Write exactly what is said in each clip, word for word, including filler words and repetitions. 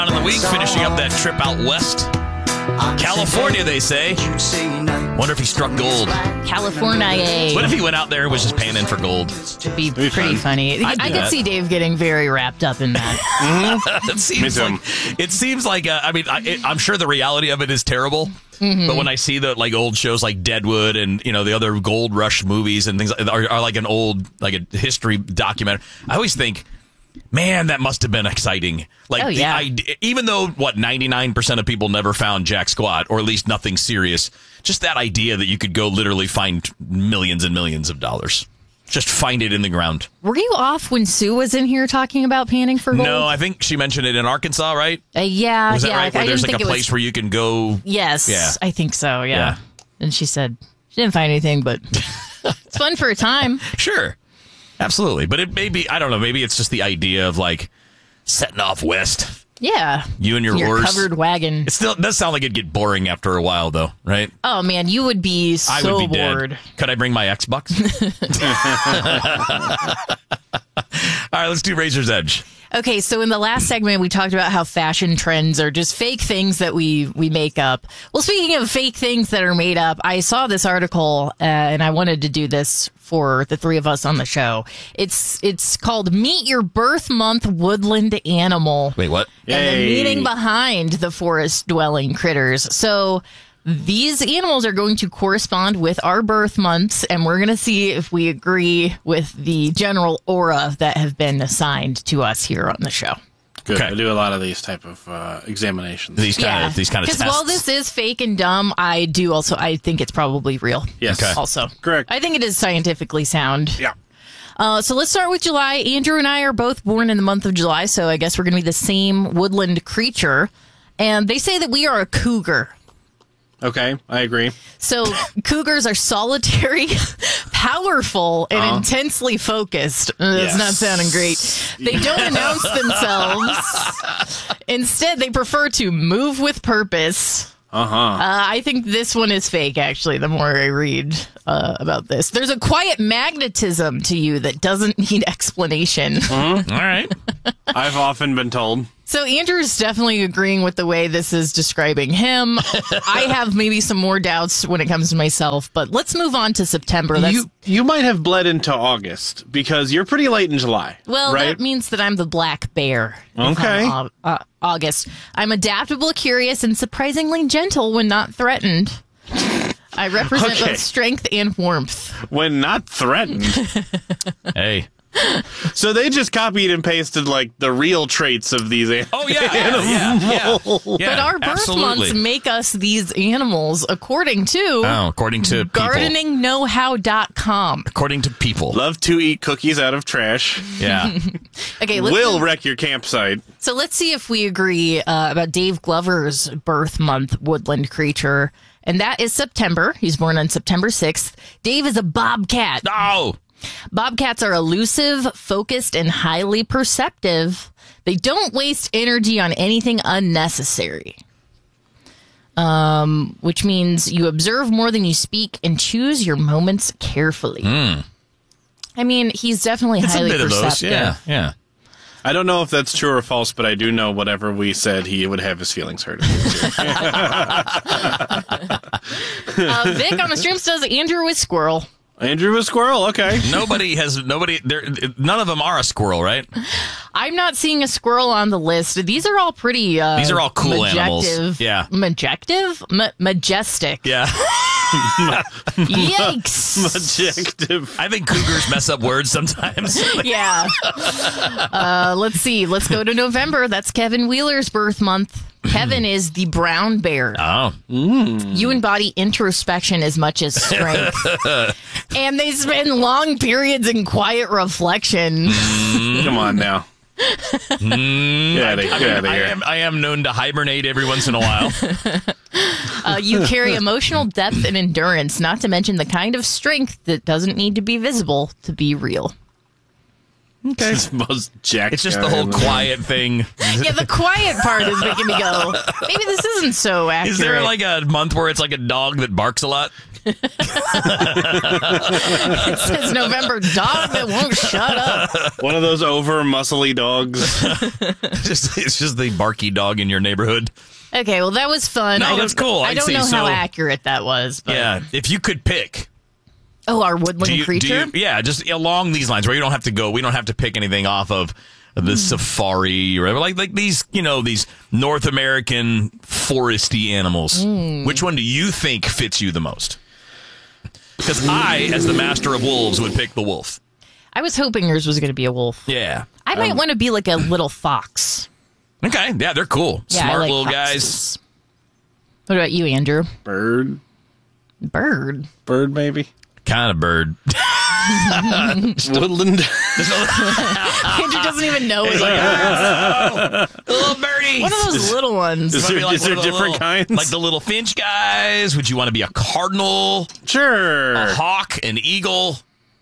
On the week, finishing up that trip out west. California, they say. Wonder if he struck gold. California. What if he went out there and was just panning for gold? It'd be pretty fun. funny. I'd I do could that. see Dave getting very wrapped up in that. Mm-hmm. it seems like it seems like uh, I mean I, it, I'm sure the reality of it is terrible. Mm-hmm. But when I see the like old shows like Deadwood and you know the other Gold Rush movies and things are, are like an old like a history documentary, I always think, man, that must have been exciting. Like, oh, yeah. the idea, even though, what, ninety-nine percent of people never found jack squat, or at least nothing serious, just that idea that you could go literally find millions and millions of dollars. Just find it in the ground. Were you off when Sue was in here talking about panning for gold? No, I think she mentioned it in Arkansas, right? Uh, yeah, Was that yeah. right? Where I there's didn't like think a it place was... where you can go. Yes, Yeah. I think so, yeah. Yeah. And she said she didn't find anything, but it's fun for a time. Sure. Absolutely. But it may be, I don't know, maybe it's just the idea of like setting off west. Yeah. You and your, your horse. covered wagon. It still does sound like it'd get boring after a while, though, right? Oh, man, you would be so I would be bored. Dead. Could I bring my Xbox? All right, let's do Razor's Edge. Okay, so in the last segment, we talked about how fashion trends are just fake things that we, we make up. Well, speaking of fake things that are made up, I saw this article, uh, and I wanted to do this for the three of us on the show. It's it's called Meet Your Birth Month Woodland Animal. Wait, what? And the meaning behind the forest-dwelling critters. So these animals are going to correspond with our birth months, and we're going to see if we agree with the general aura that have been assigned to us here on the show. Good. Okay. I do a lot of these type of uh, examinations. These kind Yeah, of these kind of because tests. while this is fake and dumb, I do also I think it's probably real. Yes. Okay. Also, Correct. I think it is scientifically sound. Yeah. Uh, so let's start with July. Andrew and I are both born in the month of July, so I guess we're going to be the same woodland creature. And they say that we are a cougar. Okay, I agree. So cougars are solitary, powerful, and Uh-huh. intensely focused. Uh, That's Yes. not sounding great. They don't announce themselves. Instead, they prefer to move with purpose. Uh-huh. Uh, I think this one is fake, actually, the more I read uh, about this. There's a quiet magnetism to you that doesn't need explanation. All right. I've often been told. So Andrew's definitely agreeing with the way this is describing him. I have maybe some more doubts when it comes to myself, but let's move on to September. That's, You you might have bled into August because you're pretty late in July. well, right? that means that I'm the black bear. if Okay. I'm, uh, uh, August. I'm adaptable, curious, and surprisingly gentle when not threatened. I represent Okay. both strength and warmth. When not threatened. Hey. So they just copied and pasted like the real traits of these animals. Oh yeah. Yeah. Yeah. yeah. Yeah, But our birth absolutely. months make us these animals according to Oh, according to people. gardening know how dot com. According to people. Love to eat cookies out of trash. Yeah. Okay, let's Will wreck your campsite. So let's see if we agree uh, about Dave Glover's birth month woodland creature. And that is September. He's born on September sixth. Dave is a bobcat. Oh. Bobcats are elusive, focused, and highly perceptive. They don't waste energy on anything unnecessary. Um, which means you observe more than you speak and choose your moments carefully. Mm. I mean, he's definitely It's a highly bit of perceptive. those. Yeah. Yeah. I don't know if that's true or false, but I do know whatever we said, he would have his feelings hurt. Uh, Vic on the stream says Andrew is squirrel. Andrew was squirrel. Okay. Nobody has nobody there. None of them are a squirrel, right? I'm not seeing a squirrel on the list. These are all pretty. Uh, These are all cool majective. animals. Yeah. Majective? Ma- majestic. Yeah. Yikes. Objective. I think cougars mess up words sometimes. Yeah. Uh, let's see. Let's go to November. That's Kevin Wheeler's birth month. Kevin is the brown bear. Oh. You embody introspection as much as strength. And they spend long periods in quiet reflection. Come on now. Mm, Get outta- I, get mean, outta I here. am I am known to hibernate every once in a while. Uh, you carry emotional depth and endurance, not to mention the kind of strength that doesn't need to be visible to be real. Okay. It's the most jacked It's just guy the whole in quiet thing. Yeah, the quiet part is making me go, maybe this isn't so accurate. Is there like a month where it's like a dog that barks a lot? It says November dog that won't shut up. One of those over muscly dogs. It's just, it's just the barky dog in your neighborhood. Okay, well, that was fun. No, I don't, that's cool. I I don't see. know So- how accurate that was. But. Yeah, if you could pick. Oh, our woodland Do you, do creature? you, yeah, just along these lines where you don't have to go. We don't have to pick anything off of the safari or whatever. Like, like these, you know, these North American foresty animals. Mm. Which one do you think fits you the most? Because I, as the master of wolves, would pick the wolf. I was hoping yours was going to be a wolf. Yeah. I might Um, want to be like a little fox. Okay. Yeah, they're cool. Yeah, I Smart like little foxes. guys. What about you, Andrew? Bird. Bird. Bird, maybe. Kind of bird. Woodland. Andrew doesn't even know it. Like, Little birdies. one of those little ones. Is Wanna there, be is there one of the different little- kinds? Like the little finch guys? Would you want to be a cardinal, Sure. a hawk, an eagle?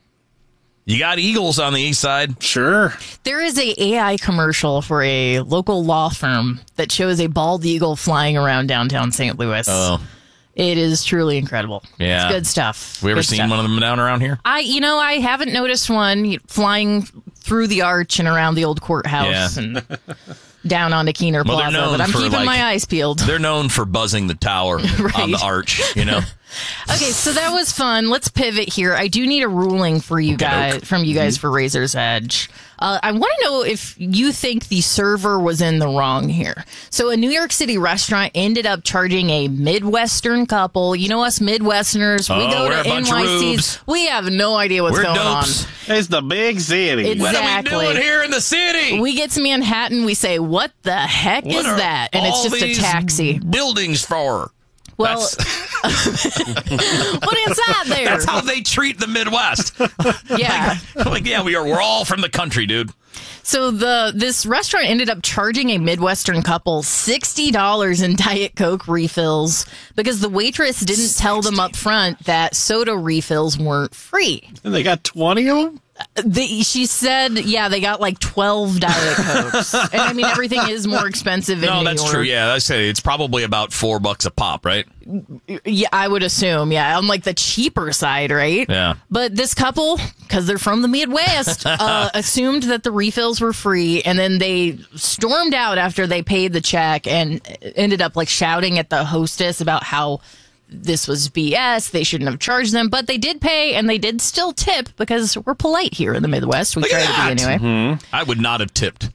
You got eagles on the east side. Sure. There is a AI commercial for a local law firm that shows a bald eagle flying around downtown Saint Louis. Oh, It is truly incredible. Yeah. It's good stuff. we ever Good seen stuff. one of them down around here? I, you know, I haven't noticed one flying through the arch and around the old courthouse Yeah. and down onto Keener Well, they're Plaza, known but I'm for, keeping like- my eyes peeled. They're known for buzzing the tower on the arch, you know? Okay, so that was fun. Let's pivot here. I do need a ruling for you guys from you guys for Razor's Edge. Uh, I want to know if you think the server was in the wrong here. So a New York City restaurant ended up charging a Midwestern couple. You know us Midwesterners, we Oh, go we're a to bunch of N Y Cs. rubes. We have no idea what's We're going dopes. It's the big city. It's- What Exactly. are we doing here in the city? on. We get to Manhattan, we say, "What the heck What is are that?" And it's all just a these taxi. buildings for? Well, That's- what is that there? That's how they treat the Midwest. yeah. Like, yeah, we are. We're all from the country, dude. So the this restaurant ended up charging a Midwestern couple sixty dollars in Diet Coke refills because the waitress didn't tell them up front that soda refills weren't free. And they got twenty of them? They, she said, yeah, they got like twelve Diet Cokes. And I mean, everything is more expensive in No, New that's York. true. Yeah, I say it's probably about four bucks a pop, right? Yeah, I would assume. Yeah, on like the cheaper side, right? Yeah. But this couple, because they're from the Midwest, uh, assumed that the refills were free, and then they stormed out after they paid the check and ended up like shouting at the hostess about how this was B S. They shouldn't have charged them, but they did pay and they did still tip because we're polite here in the Midwest. We Look try at to be that. anyway. I would not have tipped.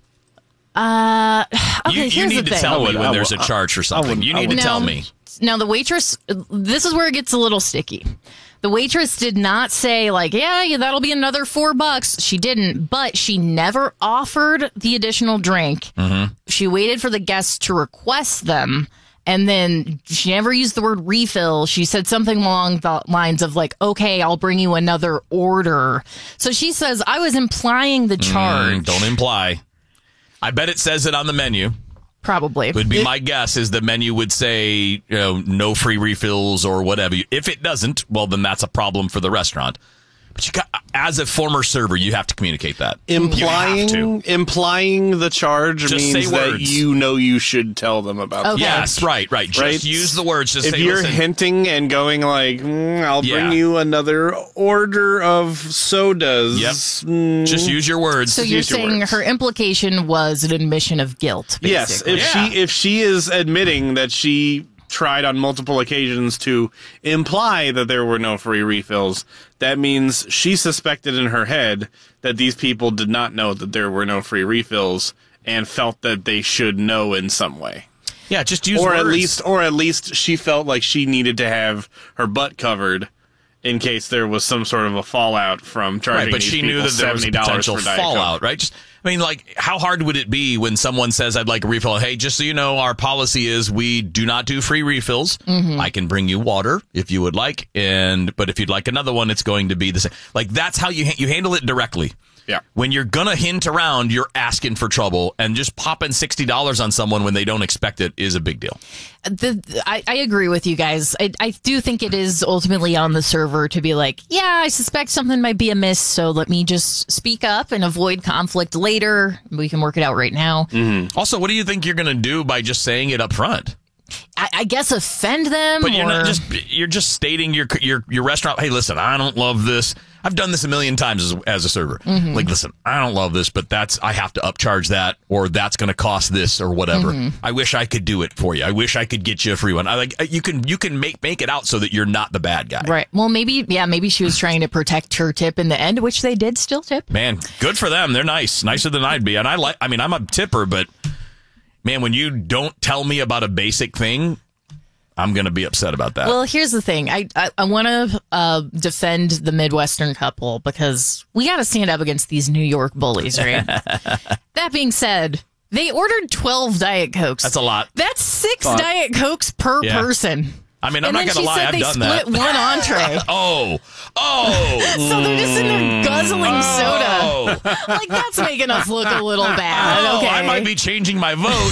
Uh, okay, you you here's need the to thing. tell I me would- when I there's a would- charge for something. would- You I need to would- tell Now- me. Now, the waitress, this is where it gets a little sticky. The waitress did not say, like, yeah, yeah, that'll be another four bucks. She didn't, but she never offered the additional drink. Mm-hmm. She waited for the guests to request them. And then she never used the word refill. She said something along the lines of, like, okay, I'll bring you another order. So she says, I was implying the charge. Mm, don't imply. I bet it says it on the menu. Probably. Would be my guess is the menu would say, you know, no free refills or whatever. If it doesn't, well, then that's a problem for the restaurant. But you got, as a former server, you have to communicate that. Implying You have to. implying the charge Just means say that words. you know you should tell them about Okay. the Yes, right, right. Just Right? use the words. Just if say, you're listen, hinting and going like, mm, I'll Yeah. bring you another order of sodas. Yep. Mm, just use your words. So you're use your saying words. her implication was an admission of guilt, yes, basically. if Yeah. she if she is admitting that she tried on multiple occasions to imply that there were no free refills, that means she suspected in her head that these people did not know that there were no free refills and felt that they should know in some way. yeah, just use or words. at least or at least she felt like she needed to have her butt covered in case there was some sort of a fallout from charging Right, but these she knew people that there was a seventy dollars potential for Diet Coke. fallout, right? Just, I mean, like, how hard would it be when someone says, I'd like a refill? Hey, just so you know, our policy is we do not do free refills. Mm-hmm. I can bring you water if you would like, and but if you'd like another one, it's going to be the same. Like, that's how you ha- you handle it directly. Yeah. When you're going to hint around, you're asking for trouble, and just popping sixty dollars on someone when they don't expect it is a big deal. The, I, I agree with you guys. I, I do think it is ultimately on the server to be like, yeah, I suspect something might be amiss, so let me just speak up and avoid conflict later. We can work it out right now. Also, what do you think you're going to do by just saying it up front? I, I guess offend them. But you're or... not just you're just stating your your your restaurant. Hey, listen, I don't love this. I've done this a million times as, as a server. Mm-hmm. Like, listen, I don't love this, but that's I have to upcharge that, or that's going to cost this, or whatever. Mm-hmm. I wish I could do it for you. I wish I could get you a free one. I like you can you can make make it out so that you're not the bad guy. Right. Well, maybe yeah, maybe she was trying to protect her tip in the end, which they did still tip. Man, good for them. They're nice, nicer than I'd be, and I like. I mean, I'm a tipper, but man, when you don't tell me about a basic thing, I'm going to be upset about that. Well, here's the thing. I I, I want to uh, defend the Midwestern couple because we got to stand up against these New York bullies, right? That being said, they ordered twelve Diet Cokes. That's a lot. That's six Fuck. Diet Cokes per Yeah. person. I mean, I'm and not going to lie. I've done that. They split one entree. oh, oh. So they're just in there guzzling oh. soda. Like, that's making us look a little bad. Oh, Okay. I might be changing my vote.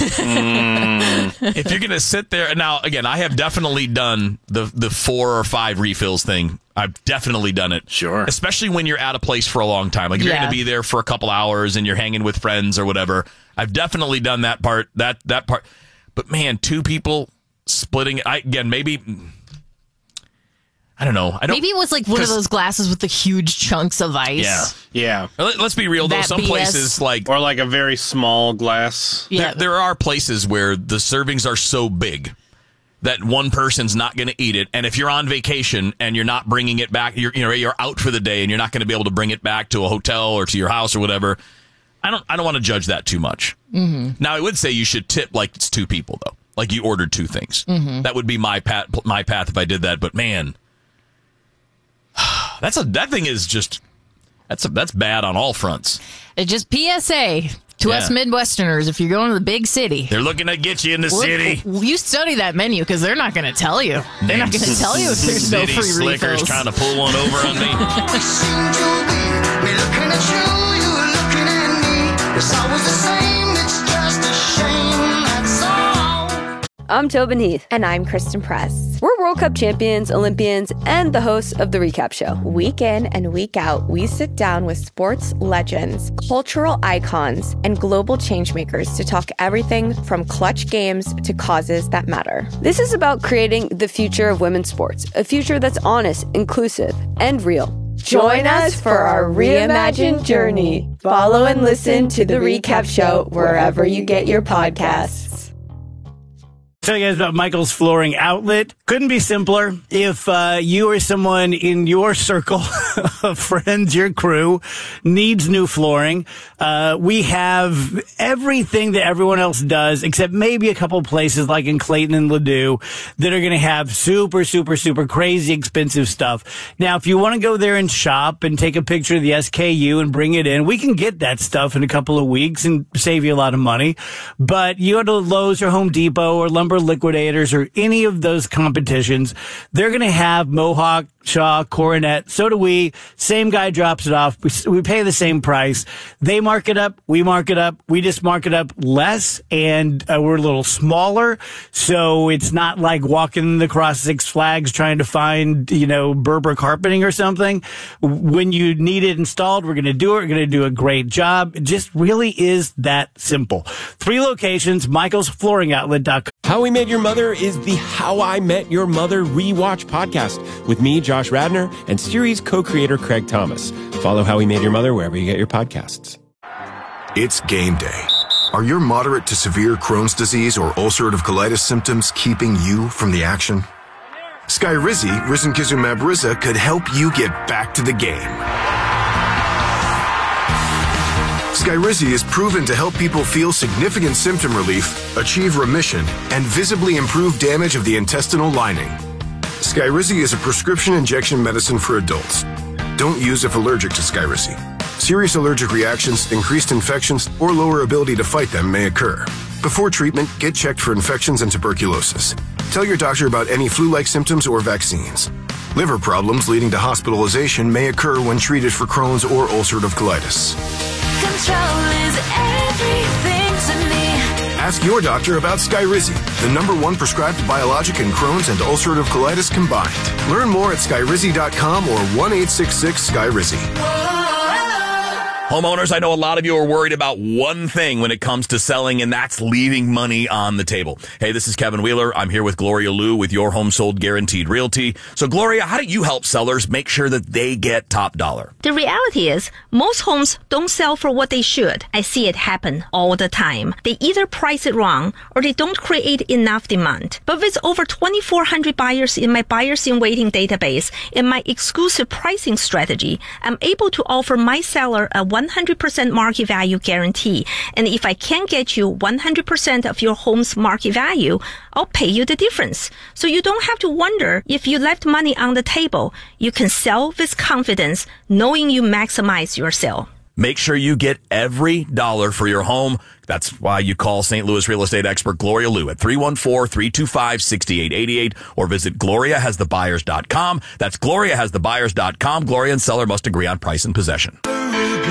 mm. If you're going to sit there. Now, again, I have definitely done the, the four or five refills thing. I've definitely done it. Sure. Especially when you're at a place for a long time. Like, if you're Yeah. going to be there for a couple hours and you're hanging with friends or whatever. I've definitely done that part. That, that part. But, man, two people splitting. I, again, maybe... I don't know. I don't. Maybe it was like one of those glasses with the huge chunks of ice. Yeah. Yeah. Let, let's be real, though. That Some B S. places, like... Or like a very small glass. Yeah. There, there are places where the servings are so big that one person's not going to eat it. And if you're on vacation and you're not bringing it back, you're, you know, you're out for the day and you're not going to be able to bring it back to a hotel or to your house or whatever. I don't, I don't want to judge that too much. Mm-hmm. Now, I would say you should tip like it's two people, though. Like you ordered two things. Mm-hmm. That would be my path, my path if I did that. But man, that's a, that thing is just, that's a, that's bad on all fronts. It just P S A to Yeah. us Midwesterners, if you're going to the big city. They're looking to get you in the Look, city. You study that menu because they're not going to tell you. They're not going to tell you if there's no City free slickers refills. trying to pull one over on me. We seem to be, we're looking at you, you were looking at me. It's always the same, it's just a shame, that's all. I'm Tobin Heath. And I'm Kristen Press. We're World Cup champions, Olympians, and the hosts of The Recap Show. Week in and week out, we sit down with sports legends, cultural icons, and global changemakers to talk everything from clutch games to causes that matter. This is about creating the future of women's sports, a future that's honest, inclusive, and real. Join us for our reimagined journey. Follow and listen to The Recap Show wherever you get your podcasts. Tell you guys about Michael's Flooring Outlet. Couldn't be simpler. If uh, you or someone in your circle of friends, your crew, needs new flooring, uh, we have everything that everyone else does, except maybe a couple places like in Clayton and Ladue that are going to have super, super, super crazy expensive stuff. Now, if you want to go there and shop and take a picture of the S K U and bring it in, we can get that stuff in a couple of weeks and save you a lot of money. But you go to Lowe's or Home Depot or Lumber Liquidators or any of those competitions, they're going to have Mohawk, Shaw, Coronet. So do we. Same guy drops it off. We, we pay the same price. They mark it up. We mark it up. We just mark it up less, and uh, we're a little smaller. So it's not like walking across Six Flags trying to find, you know, Berber carpeting or something. When you need it installed, we're going to do it. We're going to do a great job. It just really is that simple. Three locations, michaels flooring outlet dot com. How We Met Your Mother is the How I Met Your Mother rewatch podcast with me, Josh Radnor, and series co-creator Craig Thomas. Follow How We Met Your Mother wherever you get your podcasts. It's game day. Are your moderate to severe Crohn's disease or ulcerative colitis symptoms keeping you from the action? Skyrizi, risankizumab Riza, could help you get back to the game. Skyrizi is proven to help people feel significant symptom relief, achieve remission, and visibly improve damage of the intestinal lining. Skyrizi is a prescription injection medicine for adults. Don't use if allergic to Skyrizi. Serious allergic reactions, increased infections, or lower ability to fight them may occur. Before treatment, get checked for infections and tuberculosis. Tell your doctor about any flu-like symptoms or vaccines. Liver problems leading to hospitalization may occur when treated for Crohn's or ulcerative colitis. Control is everything to me. Ask your doctor about Skyrizi, the number one prescribed biologic in Crohn's and ulcerative colitis combined. Learn more at skyrizi dot com or one eight six six Skyrizi. Homeowners, I know a lot of you are worried about one thing when it comes to selling, and that's leaving money on the table. Hey, this is Kevin Wheeler. I'm here with Gloria Liu with Your Home Sold Guaranteed Realty. So, Gloria, how do you help sellers make sure that they get top dollar? The reality is, most homes don't sell for what they should. I see it happen all the time. They either price it wrong or they don't create enough demand. But with over twenty-four hundred buyers in my buyers in waiting database and my exclusive pricing strategy, I'm able to offer my seller a one hundred percent market value guarantee. And if I can get you one hundred percent of your home's market value, I'll pay you the difference. So you don't have to wonder if you left money on the table. You can sell with confidence, knowing you maximize your sale. Make sure you get every dollar for your home. That's why you call Saint Louis real estate expert Gloria Liu at three one four, three two five, six eight eight eight or visit gloria has the buyers dot com. That's gloria has the buyers dot com. Gloria and seller must agree on price and possession.